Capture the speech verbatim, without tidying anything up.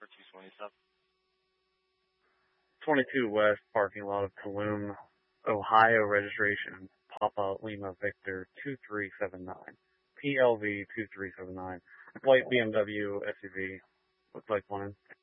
two twenty-seven. twenty-two West, parking lot of Tulum, Ohio, registration Papa Lima Victor two three seven nine. P L V two three seven nine. White B M W S U V with lights on.